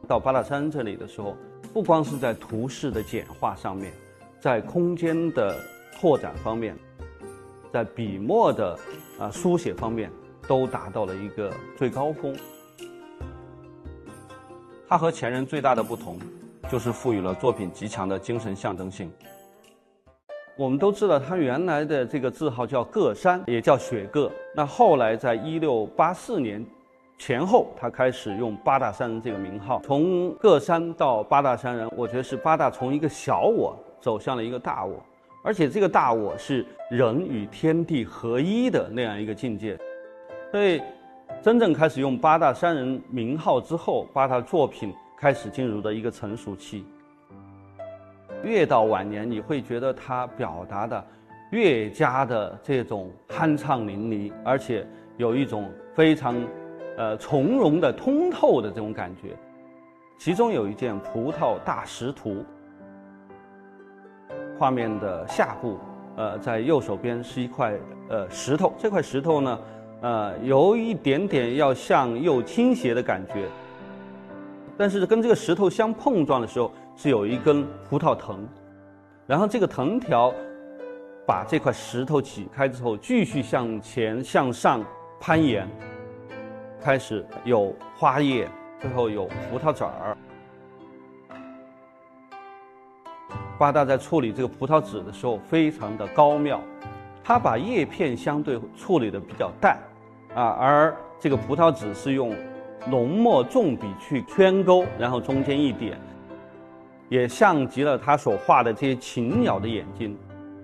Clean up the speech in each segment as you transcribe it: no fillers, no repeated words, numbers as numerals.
到八大山这里的时候，不光是在图示的简化上面，在空间的拓展方面，在笔墨的书写方面，都达到了一个最高峰。它和前人最大的不同，就是赋予了作品极强的精神象征性。我们都知道，它原来的这个字号叫个山，也叫雪个。那后来在1684年前后，他开始用八大山人这个名号。从个山到八大山人，我觉得是八大从一个小我走向了一个大我，而且这个大我是人与天地合一的那样一个境界。所以，真正开始用八大山人名号之后，八大作品开始进入的一个成熟期。越到晚年，你会觉得他表达的越加的这种酣畅淋漓，而且有一种非常从容的通透的这种感觉。其中有一件《葡萄大石图》，画面的下部在右手边是一块石头，这块石头呢有一点点要向右倾斜的感觉，但是跟这个石头相碰撞的时候是有一根葡萄藤，然后这个藤条把这块石头挤开之后，继续向前向上攀岩，开始有花叶，最后有葡萄籽儿。八大在处理这个葡萄籽的时候非常的高妙，他把叶片相对处理的比较淡而这个葡萄籽是用浓墨重笔去圈勾，然后中间一点，也像极了他所画的这些禽鸟的眼睛。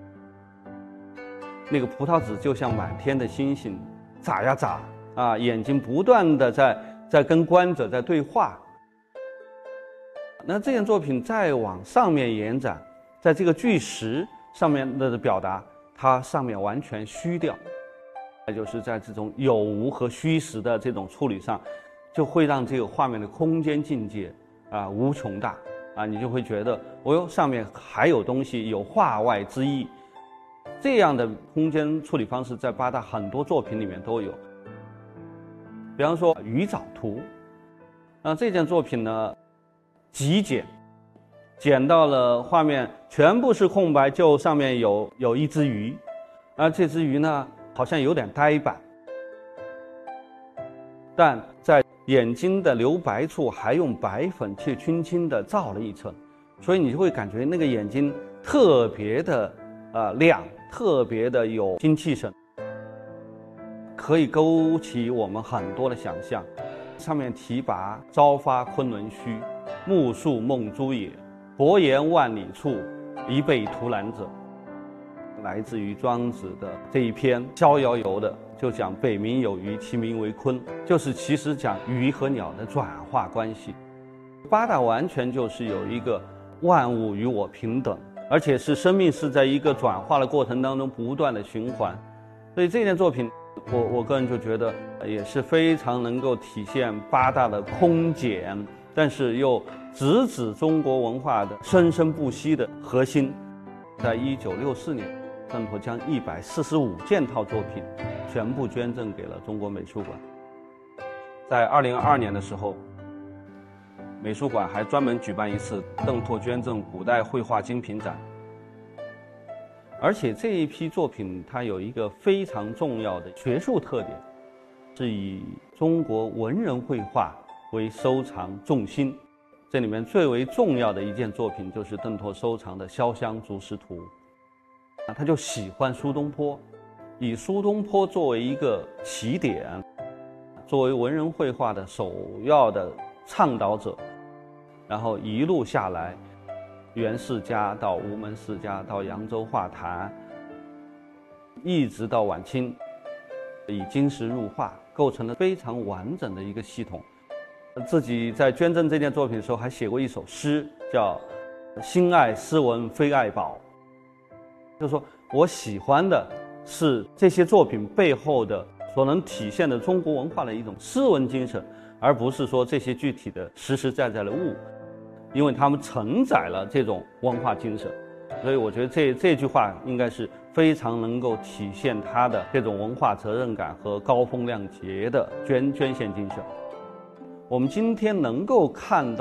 那个葡萄籽就像满天的星星，眨呀眨眼睛不断的在跟观者在对话。那这件作品再往上面延展，在这个巨石上面的表达，它上面完全虚掉，那就是在这种有无和虚实的这种处理上，就会让这个画面的空间境界无穷大你就会觉得哦哟，上面还有东西，有画外之意。这样的空间处理方式在八大很多作品里面都有。比方说《鱼藻图》，这件作品呢极简，剪到了画面全部是空白，就上面有一只鱼，这只鱼呢好像有点呆板，但在眼睛的留白处还用白粉去轻轻地罩了一层，所以你就会感觉那个眼睛特别的亮，特别的有精气神，可以勾起我们很多的想象。上面提拔朝发昆仑虚，暮宿梦蛛也，薄言万里处，一被图兰者。来自于庄子的这一篇《逍遥游》的，就讲北冥有鱼，其名为鲲，就是其实讲鱼和鸟的转化关系。八大完全就是有一个万物与我平等，而且是生命是在一个转化的过程当中不断的循环。所以这件作品我个人就觉得也是非常能够体现八大的空简，但是又直指中国文化的生生不息的核心。在1964年，邓拓将145件套作品全部捐赠给了中国美术馆。在2022年的时候，美术馆还专门举办一次邓拓捐赠古代绘画精品展。而且这一批作品它有一个非常重要的学术特点，是以中国文人绘画为收藏重心。这里面最为重要的一件作品就是邓拓收藏的《潇湘竹石图》。他就喜欢苏东坡，以苏东坡作为一个起点，作为文人绘画的首要的倡导者，然后一路下来，袁世家到吴门世家到扬州画坛，一直到晚清，以金石入画，构成了非常完整的一个系统。自己在捐赠这件作品的时候，还写过一首诗，叫“心爱斯文非爱宝”，就是说我喜欢的是这些作品背后的所能体现的中国文化的一种诗文精神，而不是说这些具体的实实在在的物，因为它们承载了这种文化精神。所以我觉得这句话应该是非常能够体现他的这种文化责任感和高风亮节的捐献精神。我们今天能够看到